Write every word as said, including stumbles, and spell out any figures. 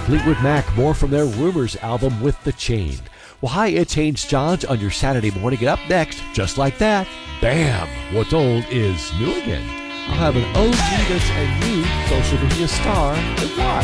Fleetwood Mac, more from their Rumors album With the Chain. Well, hi, it's Haynes Johns on your Saturday morning. And up next, just like that, bam, what's old is new again. I'll have an O G that's a new social media star and why.